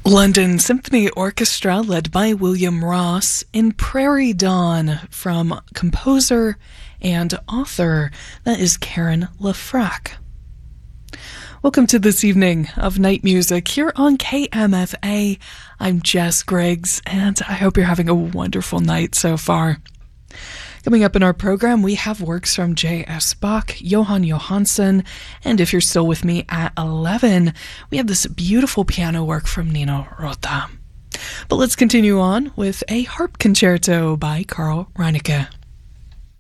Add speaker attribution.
Speaker 1: London Symphony Orchestra, led by William Ross, in Prairie Dawn from composer and author, that is Karen LaFrac. Welcome to this evening of Night Music here on KMFA. I'm Jess Griggs, and I hope you're having a wonderful night so far. Coming up in our program, we have works from J.S. Bach, Johann Johansson, and if you're still with me at 11, we have this beautiful piano work from Nino Rota. But let's continue on with a harp concerto by Carl Reinecke.